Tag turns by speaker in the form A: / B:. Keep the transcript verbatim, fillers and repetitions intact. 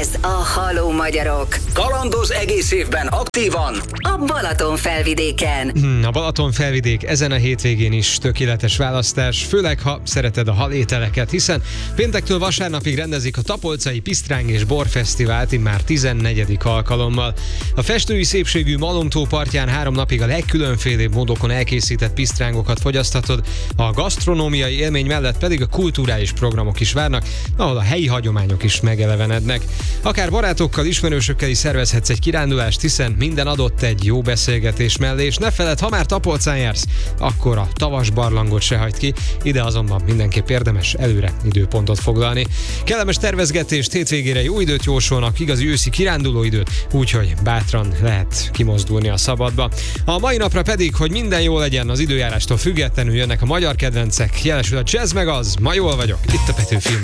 A: Ez a Halló Magyarok.
B: Kalandoz egész évben aktívan
A: A Balaton felvidéken.
C: Hmm, a Balaton felvidék ezen a hétvégén is tökéletes választás, főleg ha szereted a halételeket, hiszen péntektől vasárnapig rendezik a Tapolcai Pisztráng és Borfesztivált immár tizennegyedik alkalommal. A festői szépségű Malomtó partján három napig a legkülönfélébb módokon elkészített pisztrángokat fogyaszthatod, a gasztronómiai élmény mellett pedig a kulturális programok is várnak, ahol a helyi hagyományok is megelevenednek. Akár barátokkal, ismerősökkel is szervezhetsz egy kirándulást, hiszen minden adott egy jó beszélgetés mellé, és ne feledd, ha már Tapolcán jársz, akkor a Tavas barlangot se hagyd ki, ide azonban mindenképp érdemes előre időpontot foglalni. Kellemes tervezgetést, hétvégére jó időt jósolnak, igazi őszi kiránduló időt, úgyhogy bátran lehet kimozdulni a szabadba. A mai napra pedig, hogy minden jó legyen, az időjárástól függetlenül jönnek a magyar kedvencek, jelesül a jazz meg az, ma jól vagyok, itt a Petőfi